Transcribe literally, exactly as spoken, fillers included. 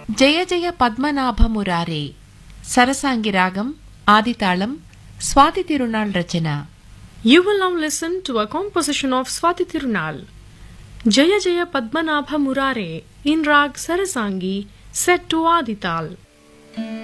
Jaya Jaya పద్మనాభమురారే సరసాంగి Ragam ఆదితాళం Swathi Thirunal Rachana. You will now listen to a composition of Swati Tirunal, Jaya Jaya Padmanabha Murare in Rag Sarasangi set to Adital.